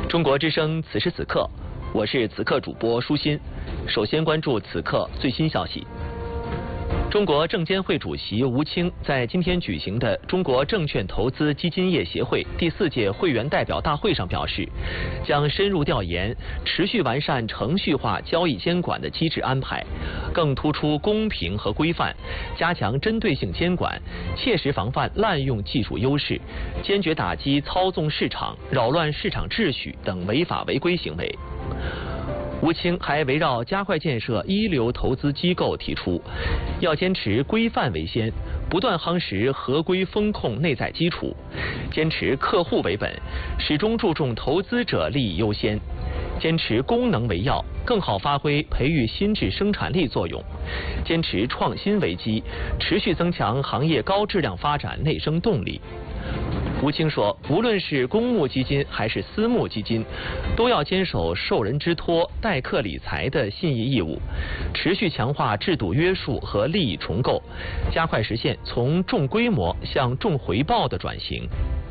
中国之声此时此刻，我是此刻主播舒心。首先关注此刻最新消息。中国证监会主席吴清在今天举行的中国证券投资基金业协会第4届会员代表大会上表示，将深入调研，持续完善程序化交易监管的机制安排，更突出公平和规范，加强针对性监管，切实防范滥用技术优势，坚决打击操纵市场、扰乱市场秩序等违法违规行为。吴清还围绕加快建设一流投资机构提出，要坚持规范为先，不断夯实合规风控内在基础，坚持客户为本，始终注重投资者利益优先，坚持功能为要，更好发挥培育新质生产力作用，坚持创新为基，持续增强行业高质量发展内生动力。吴清说，无论是公募基金还是私募基金，都要坚守受人之托、代客理财的信义义务，持续强化制度约束和利益重构，加快实现从重规模向重回报的转型。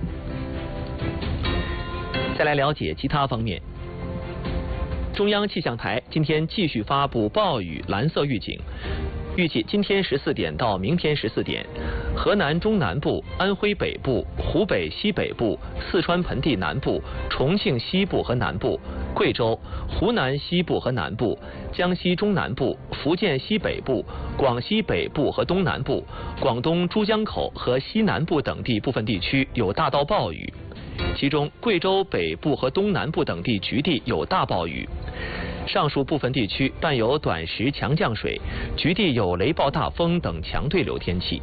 再来了解其他方面。中央气象台今天继续发布暴雨蓝色预警，预计今天14点到明天14点，河南中南部、安徽北部、湖北西北部、四川盆地南部、重庆西部和南部、贵州、湖南西部和南部、江西中南部、福建西北部、广西北部和东南部、广东珠江口和西南部等地部分地区有大到暴雨，其中贵州北部和东南部等地局地有大暴雨。上述部分地区伴有短时强降水，局地有雷暴大风等强对流天气。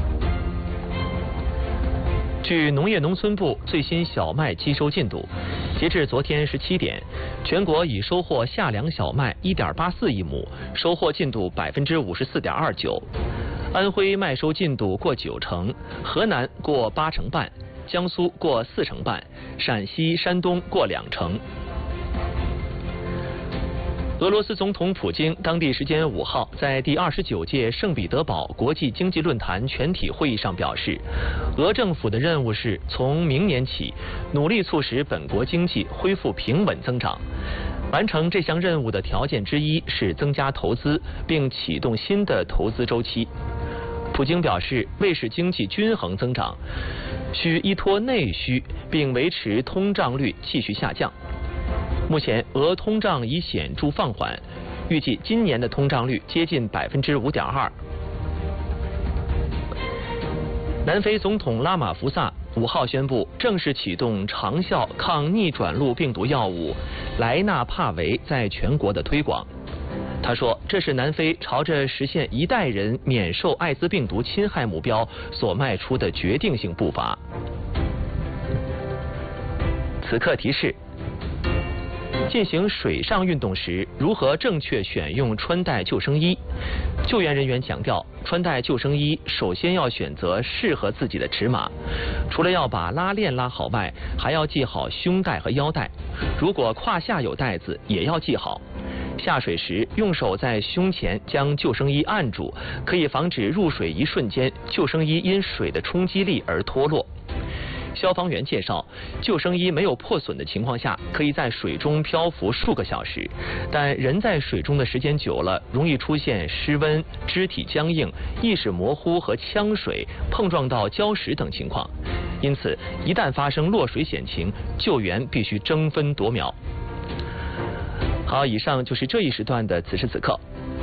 据农业农村部最新小麦机收进度，截至昨天17点，全国已收获夏粮小麦1.84亿亩，收获进度54.29%。安徽麦收进度过90%，河南过80%半，江苏过40%半，陕西、山东过2%。俄罗斯总统普京当地时间5号在第29届圣彼得堡国际经济论坛全体会议上表示，俄政府的任务是从明年起努力促使本国经济恢复平稳增长。完成这项任务的条件之一是增加投资，并启动新的投资周期。普京表示，为使经济均衡增长，需依托内需，并维持通胀率继续下降。目前，俄通胀已显著放缓，预计今年的通胀率接近5.2%。南非总统拉马福萨5号宣布正式启动长效抗逆转录病毒药物莱纳帕韦在全国的推广。他说，这是南非朝着实现1代人免受艾滋病毒侵害目标所迈出的决定性步伐。此刻提示：进行水上运动时，如何正确选用穿戴救生衣？救援人员强调，穿戴救生衣首先要选择适合自己的尺码，除了要把拉链拉好外，还要系好胸带和腰带。如果胯下有带子，也要系好。下水时，用手在胸前将救生衣按住，可以防止入水一瞬间救生衣因水的冲击力而脱落。消防员介绍，救生衣没有破损的情况下，可以在水中漂浮数个小时，但人在水中的时间久了，容易出现失温、肢体僵硬、意识模糊和呛水、碰撞到礁石等情况。因此，一旦发生落水险情，救援必须争分夺秒。好，以上就是这一时段的此时此刻。